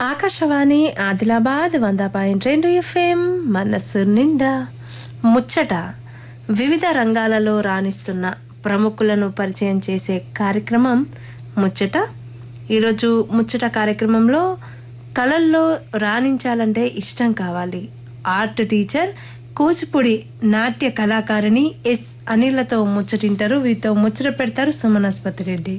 Akashvani Adilabad 100.2 FM మనస్సు నిండా ముచ్చట. వివిధ రంగాలలో రాణిస్తున్న ప్రముఖులను పరిచయం చేసే కార్యక్రమం ముచ్చట. ఈరోజు ముచ్చట కార్యక్రమంలో కళల్లో రాణించాలంటే ఇష్టం కావాలి. ఆర్ట్ టీచర్, కూచిపూడి నాట్య కళాకారిణి ఎస్ అనిలతో ముచ్చటింటారు. వీరితో ముచ్చట పెడతారు సుమనస్పతి రెడ్డి.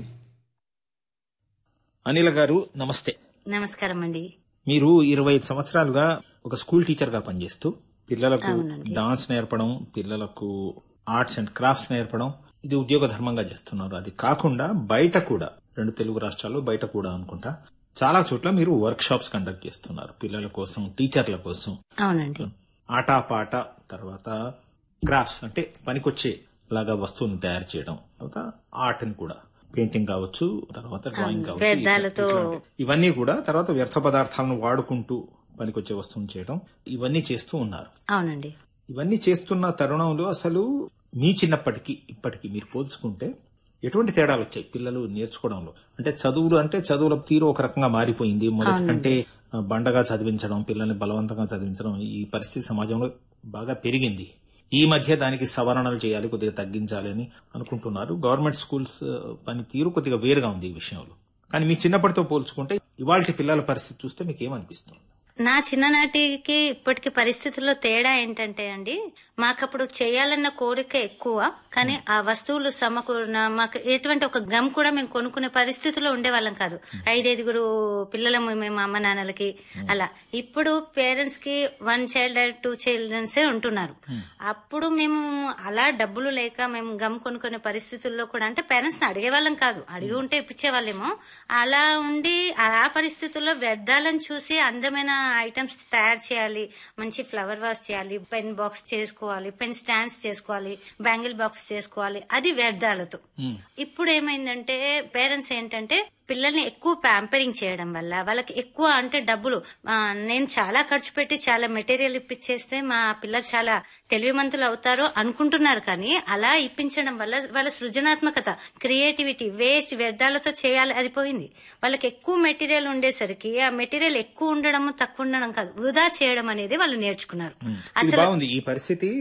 అనిల గారు నమస్తే. నమస్కారం అండి. మీరు 25 సంవత్సరాలుగా ఒక స్కూల్ టీచర్ గా పనిచేస్తూ పిల్లలకు డాన్స్ నేర్పడం, పిల్లలకు ఆర్ట్స్ అండ్ క్రాఫ్ట్స్ నేర్పడం, ఇది ఉద్యోగ ధర్మంగా చేస్తున్నారు. అది కాకుండా బయట కూడా 2 తెలుగు రాష్ట్రాల్లో బయట కూడా అనుకుంటా చాలా చోట్ల మీరు వర్క్ షాప్స్ కండక్ట్ చేస్తున్నారు పిల్లల కోసం, టీచర్ల కోసం. అవునండి. ఆటపాట, తర్వాత క్రాఫ్ట్స్ అంటే పనికొచ్చే లాగా వస్తువుని తయారు చేయడం, తర్వాత ఆర్ట్ ని కూడా పెయింటింగ్ కావచ్చు, తర్వాత డ్రాయింగ్ కావచ్చు, ఇవన్నీ కూడా తర్వాత వ్యర్థ పదార్థాలను వాడుకుంటూ పనికొచ్చే వస్తువుని చేయడం, ఇవన్నీ చేస్తూ ఉన్నారు. అవునండి. ఇవన్నీ చేస్తున్న తరుణంలో అసలు మీ చిన్నప్పటికీ ఇప్పటికీ మీరు పోల్చుకుంటే ఎటువంటి తేడాలు వచ్చాయి పిల్లలు నేర్చుకోవడంలో? అంటే చదువుల తీరు ఒక రకంగా మారిపోయింది. మొదటి కంటే బండగా చదివించడం, పిల్లల్ని బలవంతంగా చదివించడం, ఈ పరిస్థితి సమాజంలో బాగా పెరిగింది. ఈ మధ్య దానికి సవరణలు చేయాలి, కొద్దిగా తగ్గించాలి అని అనుకుంటున్నారు. గవర్నమెంట్ స్కూల్స్ పని తీరు కొద్దిగా వేరుగా ఉంది ఈ విషయంలో. కానీ మీ చిన్నప్పటితో పోల్చుకుంటే ఇవాళ పిల్లల పరిస్థితి చూస్తే మీకేమనిపిస్తుంది? నా చిన్ననాటికి ఇప్పటికి పరిస్థితుల్లో తేడా ఏంటంటే అండి, మాకప్పుడు చేయాలన్న కోరిక ఎక్కువ, కానీ ఆ వస్తువులు సమకూరిన మాకు ఎటువంటి ఒక గమ్ కూడా మేము కొనుక్కునే పరిస్థితుల్లో ఉండేవాళ్ళం కాదు. 5-5 పిల్లలము మేము అమ్మ నాన్నలకి అలా. ఇప్పుడు పేరెంట్స్ కి 1 చైల్డ్ 2 చిల్డ్రన్సే ఉంటున్నారు. అప్పుడు మేము అలా డబ్బులు లేక మేము గమ్ కొనుక్కునే పరిస్థితుల్లో కూడా, అంటే పేరెంట్స్ ని అడిగేవాళ్ళం కాదు, అడిగి ఉంటే ఇప్పించేవాళ్ళేమో. అలా ఉండి ఆ పరిస్థితుల్లో వ్యర్థాలను చూసి అందమైన ఐటమ్స్ తయారు చేయాలి, మంచి ఫ్లవర్ వాష్ చేయాలి, పెన్ బాక్స్ చేసుకోవాలి, పెన్ స్టాండ్స్ చేసుకోవాలి, బ్యాంగిల్ బాక్స్ చేసుకోవాలి, అది వ్యర్థాలతో. ఇప్పుడు ఏమైందంటే పేరెంట్స్ ఏంటంటే పిల్లల్ని ఎక్కువ ప్యాంపరింగ్ చేయడం వల్ల వాళ్ళకి ఎక్కువ, అంటే డబ్బులు నేను చాలా ఖర్చు పెట్టి చాలా మెటీరియల్ ఇప్పించేస్తే మా పిల్లలు చాలా తెలివిమంతులు అవుతారు అనుకుంటున్నారు. కానీ అలా ఇప్పించడం వల్ల వాళ్ళ సృజనాత్మకత, క్రియేటివిటీ, వేస్ట్ వ్యర్థాలతో చేయాలి అది పోయింది. వాళ్ళకి ఎక్కువ మెటీరియల్ ఉండేసరికి ఆ మెటీరియల్ ఎక్కువ ఉండడం తక్కువ ఉండడం కాదు, వృధా చేయడం అనేది వాళ్ళు నేర్చుకున్నారు. అసలు ఈ పరిస్థితి